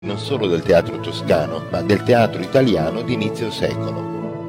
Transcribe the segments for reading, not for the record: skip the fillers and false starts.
non solo del teatro toscano, ma del teatro italiano di inizio secolo.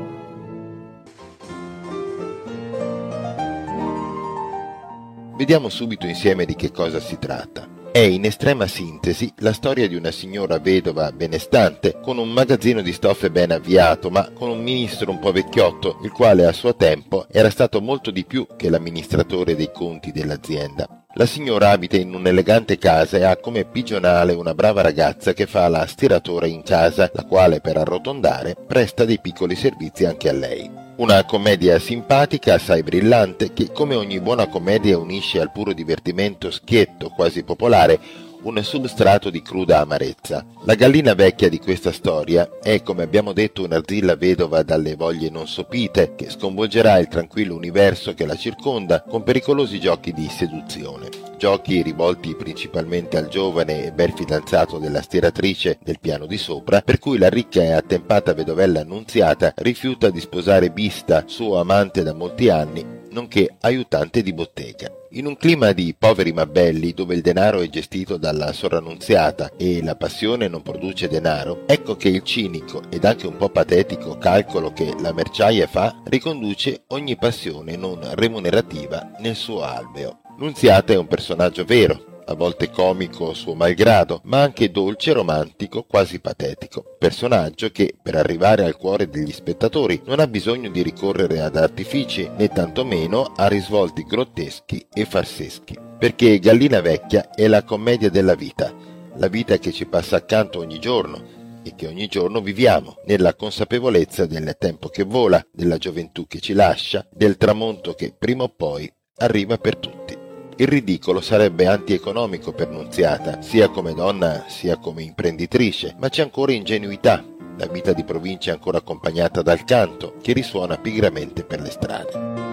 Vediamo subito insieme di che cosa si tratta. È in estrema sintesi la storia di una signora vedova benestante con un magazzino di stoffe ben avviato, ma con un ministro un po' vecchiotto, il quale a suo tempo era stato molto di più che l'amministratore dei conti dell'azienda. La signora abita in un'elegante casa e ha come pigionale una brava ragazza che fa la stiratora in casa, la quale, per arrotondare, presta dei piccoli servizi anche a lei. Una commedia simpatica, assai brillante, che come ogni buona commedia unisce al puro divertimento schietto, quasi popolare, un substrato di cruda amarezza. La gallina vecchia di questa storia è, come abbiamo detto, un'arzilla vedova dalle voglie non sopite, che sconvolgerà il tranquillo universo che la circonda con pericolosi giochi di seduzione. Giochi rivolti principalmente al giovane e bel fidanzato della stiratrice del piano di sopra, per cui la ricca e attempata vedovella Annunziata rifiuta di sposare Bista, suo amante da molti anni, nonché aiutante di bottega. In un clima di poveri ma belli, dove il denaro è gestito dalla sovranunziata e la passione non produce denaro, ecco che il cinico ed anche un po' patetico calcolo che la merciaia fa riconduce ogni passione non remunerativa nel suo alveo. Nunziata è un personaggio vero, a volte comico suo malgrado, ma anche dolce, romantico, quasi patetico. Personaggio che, per arrivare al cuore degli spettatori, non ha bisogno di ricorrere ad artifici, né tantomeno a risvolti grotteschi e farseschi. Perché Gallina Vecchia è la commedia della vita, la vita che ci passa accanto ogni giorno, e che ogni giorno viviamo, nella consapevolezza del tempo che vola, della gioventù che ci lascia, del tramonto che prima o poi arriva per tutti. Il ridicolo sarebbe antieconomico per Nunziata, sia come donna sia come imprenditrice, ma c'è ancora ingenuità, la vita di provincia è ancora accompagnata dal canto che risuona pigramente per le strade.